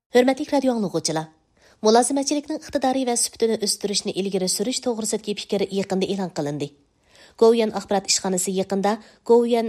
Hörmətli radio anlıqçılar, mulozimatchilikning iqtidoriy va sifatini o'stirishni ilgari surish to'g'risidagi fikr yaqinda e'lon qilindi. Govian axborot ishxonasi yaqinda Govian